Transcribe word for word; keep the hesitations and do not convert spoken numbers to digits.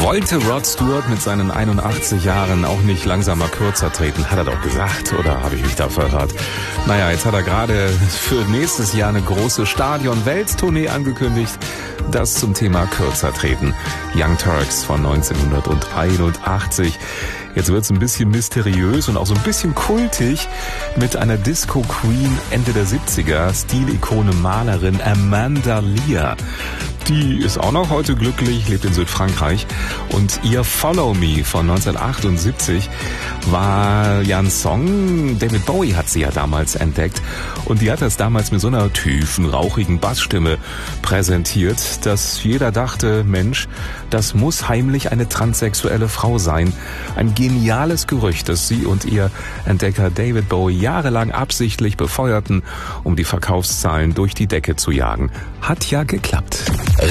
Wollte Rod Stewart mit seinen einundachtzig Jahren auch nicht langsamer kürzer treten? Hat er doch gesagt, oder habe ich mich da verhört? Naja, jetzt hat er gerade für nächstes Jahr eine große Stadion-Welttournee angekündigt. Das zum Thema kürzer treten. Young Turks von neunzehnhunderteinundachtzig. Jetzt wird's ein bisschen mysteriös und auch so ein bisschen kultig mit einer Disco-Queen Ende der siebziger, Stilikone Malerin Amanda Lear. Die ist auch noch heute glücklich, lebt in Südfrankreich, und ihr Follow Me von neunzehnhundertachtundsiebzig war ja ein Song. David Bowie hat sie ja damals entdeckt und die hat das damals mit so einer tiefen, rauchigen Bassstimme präsentiert, dass jeder dachte, Mensch, das muss heimlich eine transsexuelle Frau sein. Ein geniales Gerücht, das sie und ihr Entdecker David Bowie jahrelang absichtlich befeuerten, um die Verkaufszahlen durch die Decke zu jagen. Hat ja geklappt.